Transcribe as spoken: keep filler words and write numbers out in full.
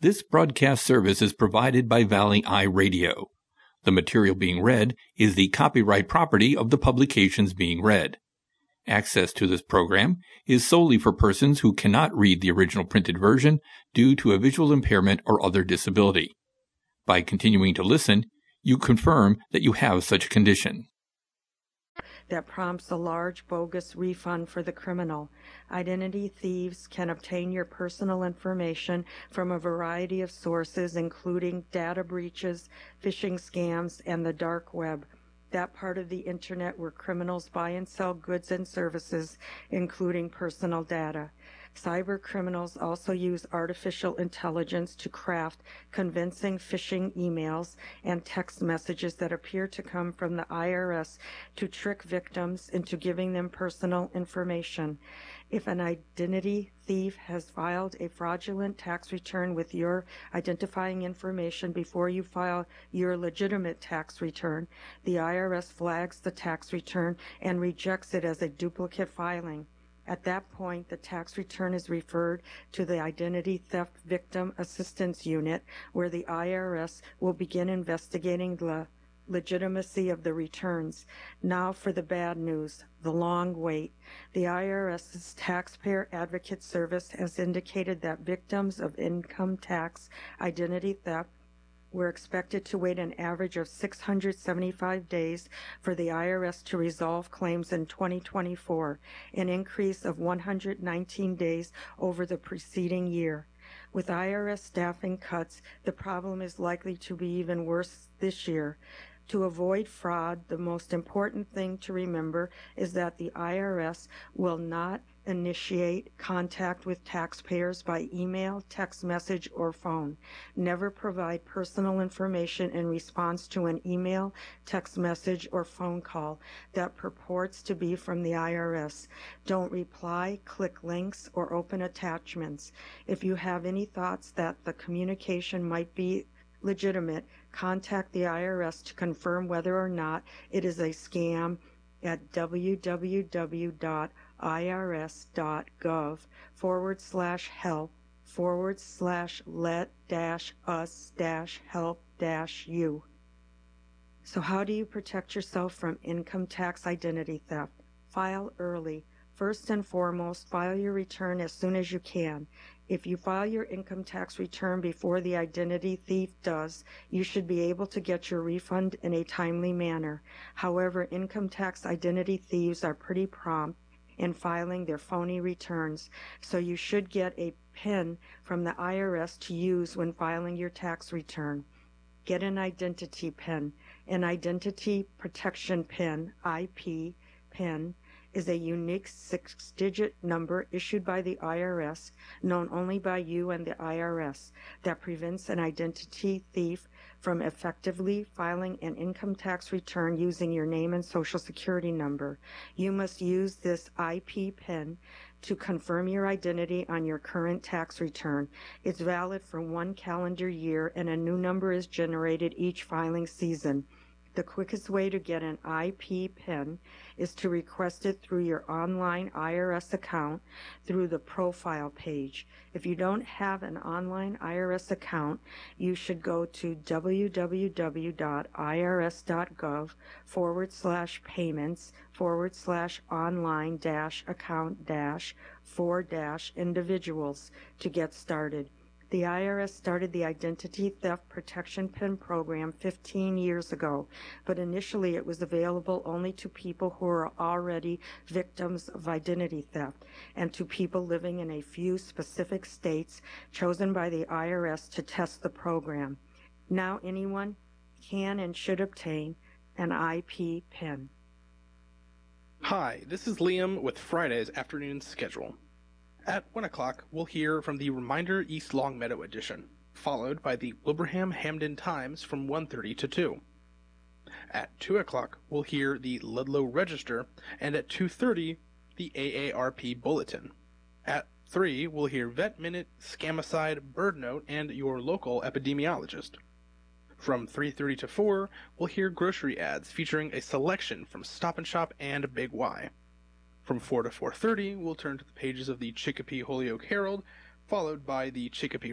This broadcast service is provided by Valley Eye Radio. The material being read is the copyright property of the publications being read. Access to this program is solely for persons who cannot read the original printed version due to a visual impairment or other disability. By continuing to listen, you confirm that you have such a condition. That prompts a large bogus refund for the criminal. Identity thieves can obtain your personal information from a variety of sources, including data breaches, phishing scams, and the dark web. That part of the internet where criminals buy and sell goods and services, including personal data. Cyber criminals also use artificial intelligence to craft convincing phishing emails and text messages that appear to come from the I R S to trick victims into giving them personal information. If an identity thief has filed a fraudulent tax return with your identifying information before you file your legitimate tax return, the I R S flags the tax return and rejects it as a duplicate filing. At that point, the tax return is referred to the Identity Theft Victim Assistance Unit, where the I R S will begin investigating the legitimacy of the returns. Now for the bad news, the long wait. The IRS's Taxpayer Advocate Service has indicated that victims of income tax identity theft were expected to wait an average of six hundred seventy-five days for the I R S to resolve claims in twenty twenty-four, an increase of one hundred nineteen days over the preceding year. With I R S staffing cuts, the problem is likely to be even worse this year. To avoid fraud, the most important thing to remember is that the I R S will not initiate contact with taxpayers by email, text message, or phone. Never provide personal information in response to an email, text message, or phone call that purports to be from the I R S. Don't reply, click links, or open attachments. If you have any thoughts that the communication might be legitimate, contact the I R S to confirm whether or not it is a scam at www.irs.gov forward slash help forward slash let dash us dash help dash you. So how do you protect yourself from income tax identity theft? File early. First and foremost, file your return as soon as you can. If you file your income tax return before the identity thief does, you should be able to get your refund in a timely manner. However, income tax identity thieves are pretty prompt in filing their phony returns, so you should get a PIN from the I R S to use when filing your tax return. Get an identity PIN. An identity protection PIN, I P, PIN, is a unique six-digit number issued by the I R S, known only by you and the I R S, that prevents an identity thief from effectively filing an income tax return using your name and social security number. You must use this I P PIN to confirm your identity on your current tax return. It's valid for one calendar year, and a new number is generated each filing season. The quickest way to get an I P PIN is to request it through your online I R S account through the profile page. If you don't have an online I R S account, you should go to www.irs.gov forward slash payments forward slash online dash account dash for dash individuals to get started. The I R S started the Identity Theft Protection PIN program fifteen years ago, but initially it was available only to people who are already victims of identity theft and to people living in a few specific states chosen by the I R S to test the program. Now anyone can and should obtain an I P PIN. Hi, this is Liam with Friday's afternoon schedule. At one o'clock, we'll hear from the Reminder East Longmeadow edition, followed by the Wilbraham Hamden Times from one thirty to two. At two o'clock, we'll hear the Ludlow Register, and at two thirty, the A A R P Bulletin. At three, we'll hear Vet Minute, Scamicide, Bird Note, and your local epidemiologist. From three thirty to four, we'll hear grocery ads featuring a selection from Stop and Shop and Big Y. From four to four thirty, we'll turn to the pages of the Chicopee Holyoke Herald, followed by the Chicopee